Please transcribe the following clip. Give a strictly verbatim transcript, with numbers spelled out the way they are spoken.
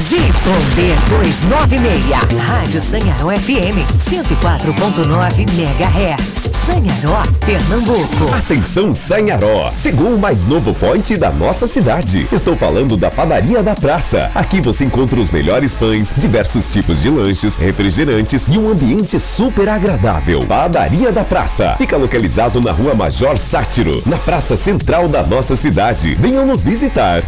Y D duzentos e noventa e seis. Rádio Sanharó F M cento e quatro ponto nove megahertz. Sanharó, Pernambuco. Atenção, Sanharó! Chegou o mais novo point da nossa cidade. Estou falando da Padaria da Praça. Aqui você encontra os melhores pães, diversos tipos de lanches, refrigerantes e um ambiente super agradável. Padaria da Praça. Fica localizado na Rua Major Sátiro, na praça central da nossa cidade. Venham nos visitar.